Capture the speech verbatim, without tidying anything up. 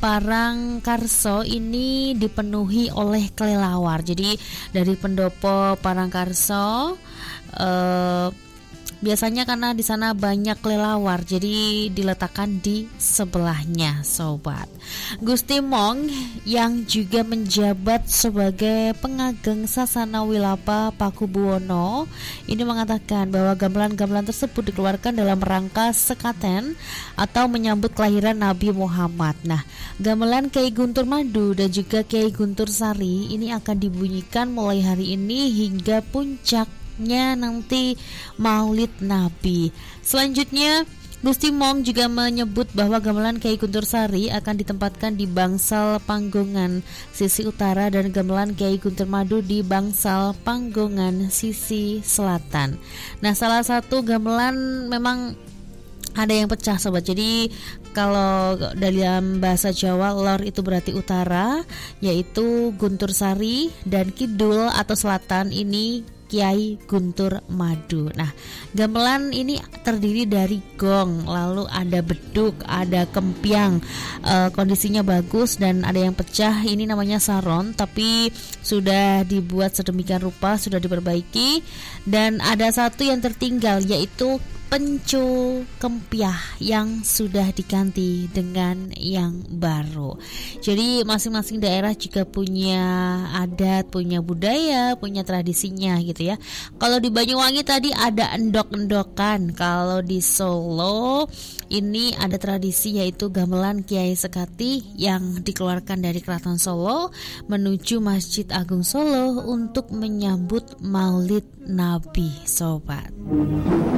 Parangkarso ini dipenuhi oleh kelelawar. Jadi dari pendopo Parangkarso eh, biasanya karena di sana banyak kelelawar, jadi diletakkan di sebelahnya, sobat. Gusti Mong yang juga menjabat sebagai pengageng Sasana Wilapa Pakubuwono ini mengatakan bahwa gamelan-gamelan tersebut dikeluarkan dalam rangka sekaten atau menyambut kelahiran Nabi Muhammad. Nah, gamelan Kyai Guntur Madu dan juga Kyai Guntur Sari ini akan dibunyikan mulai hari ini hingga puncak nya nanti Maulid Nabi. Selanjutnya Gusti Mong juga menyebut bahwa gamelan Kyai Guntur Sari akan ditempatkan di bangsal Panggongan sisi utara dan gamelan Kyai Guntur Madu di bangsal Panggongan sisi selatan. Nah, salah satu gamelan memang ada yang pecah, sobat. Jadi kalau dalam bahasa Jawa lor itu berarti utara, yaitu Guntur Sari, dan kidul atau selatan ini Kyai Guntur Madu. Nah, gamelan ini terdiri dari gong, lalu ada beduk, ada kempiang. E, kondisinya bagus dan ada yang pecah. Ini namanya saron, tapi sudah dibuat sedemikian rupa, sudah diperbaiki. Dan ada satu yang tertinggal, yaitu pencu kempiah yang sudah diganti dengan yang baru. Jadi masing-masing daerah juga punya adat, punya budaya, punya tradisinya gitu ya. Kalau di Banyuwangi tadi ada endok-endokan. Kalau di Solo ini ada tradisi yaitu gamelan Kiai Sekati yang dikeluarkan dari Keraton Solo menuju Masjid Agung Solo untuk menyambut Maulid Nabi, sobat.